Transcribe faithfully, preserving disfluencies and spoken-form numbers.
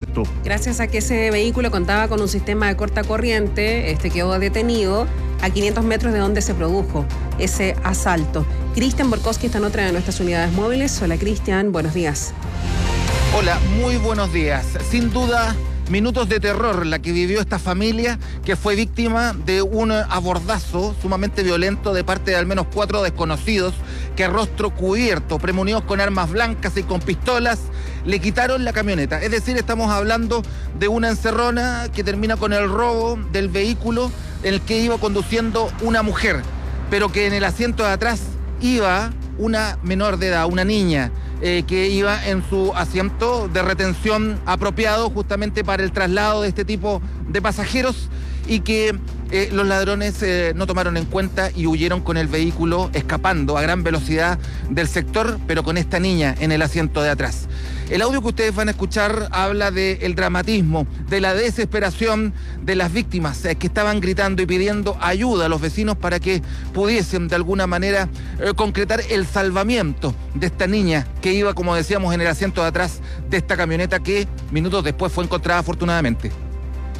cubierto. Gracias a que ese vehículo contaba con un sistema de corta corriente, este quedó detenido a quinientos metros de donde se produjo ese asalto. Cristian Borkowski está en otra de nuestras unidades móviles. Hola Cristian, buenos días. Hola, muy buenos días. Sin duda, minutos de terror la que vivió esta familia que fue víctima de un abordazo sumamente violento de parte de al menos cuatro desconocidos que a rostro cubierto, premunidos con armas blancas y con pistolas, le quitaron la camioneta. Es decir, estamos hablando de una encerrona que termina con el robo del vehículo en el que iba conduciendo una mujer, pero que en el asiento de atrás iba una menor de edad, una niña, eh, que iba en su asiento de retención apropiado justamente para el traslado de este tipo de pasajeros y que eh, los ladrones eh, no tomaron en cuenta y huyeron con el vehículo escapando a gran velocidad del sector, pero con esta niña en el asiento de atrás. El audio que ustedes van a escuchar habla del dramatismo, de la desesperación de las víctimas eh, que estaban gritando y pidiendo ayuda a los vecinos para que pudiesen de alguna manera eh, concretar el salvamiento de esta niña que iba, como decíamos, en el asiento de atrás de esta camioneta que minutos después fue encontrada afortunadamente.